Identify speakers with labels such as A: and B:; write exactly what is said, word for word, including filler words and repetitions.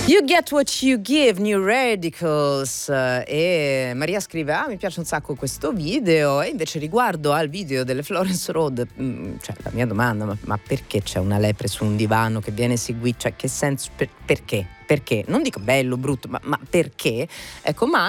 A: You Get What You Give, New Radicals. E Maria scrive: ah, mi piace un sacco questo video. E invece riguardo al video delle Florence Road, mh, cioè la mia domanda, ma, ma perché c'è una lepre su un divano che viene seguita? Cioè che senso, per, perché? Perché? Non dico bello, brutto, ma, ma perché? Ecco, ma